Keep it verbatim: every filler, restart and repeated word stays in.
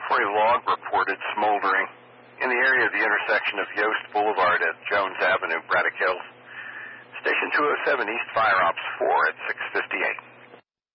for a log reported smoldering in the area of the intersection of Yost Boulevard at Jones Avenue, Braddock Hills. Station two oh seven East Fire Ops four at six fifty-eight.